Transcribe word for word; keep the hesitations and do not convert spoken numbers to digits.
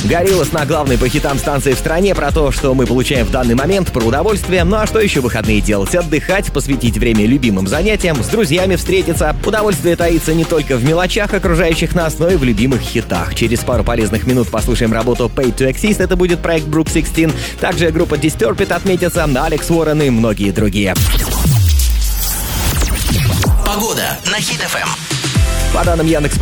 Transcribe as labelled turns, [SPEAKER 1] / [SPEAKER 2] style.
[SPEAKER 1] Гориллас на главной по хитам станции в стране, про то, что мы получаем в данный момент, про удовольствие. Ну а что еще в выходные делать? Отдыхать, посвятить время любимым занятиям, с друзьями встретиться. Удовольствие таится не только в мелочах окружающих нас, но и в любимых хитах. Через пару полезных минут послушаем работу Paid to Exist, это будет проект Brook шестнадцать. Также группа Disturbed отметится, Алекс Уоррен и многие другие.
[SPEAKER 2] Погода на Хит эф эм.
[SPEAKER 1] По данным Яндекс